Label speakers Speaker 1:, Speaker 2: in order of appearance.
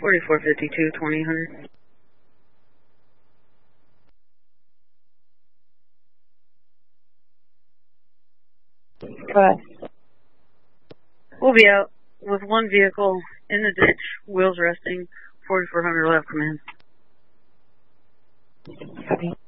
Speaker 1: 4452, 2000.
Speaker 2: Go ahead.
Speaker 1: We'll be out with one vehicle in the ditch, wheels resting, 4400 left, come in.
Speaker 2: Copy.